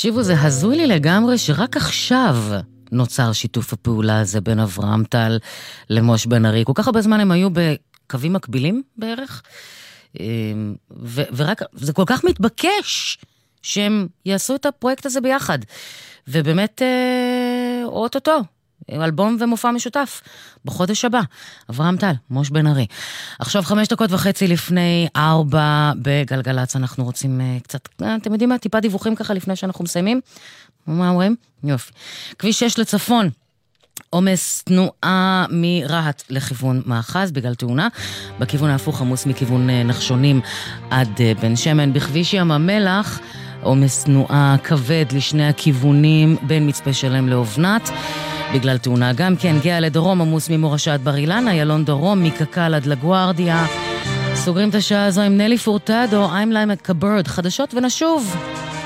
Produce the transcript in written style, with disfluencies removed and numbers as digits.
תקשיבו, זה הזוי לי לגמרי שרק עכשיו נוצר שיתוף הפעולה הזה בין אברהם טל למוש בן ארי. כל כך הרבה זמן הם היו בקווים מקבילים בערך, ורק זה כל כך מתבקש שהם יעשו את הפרויקט הזה ביחד. ובאמת, אוטוטו, אלבום ומופע משותף בחודש הבא. אברהם טל, מוש בן ארי. עכשיו 5:30 לפני 4 בגלגלץ. אנחנו רוצים קצת, אתם יודעים מה, טיפה דיווחים ככה לפני שאנחנו מסיימים. מה אומרים? יופי. כביש 6 לצפון, עומס תנועה מרהט לכיוון מאחז בגלל תאונה. בכיוון ההפוך עמוס מכיוון נחשונים עד בן שמן. בכביש ים המלח עומס תנועה כבד לשני הכיוונים בין מצפה שלם לאובנת בגלל תאונה. גם כן גאה לדרום עמוס ממורשה עד בר אילן, איילון דרום מקקל עד לגוארדיה. סוגרים את השעה הזו עם נלי פורטדו, I'm like a bird. חדשות ונשוב.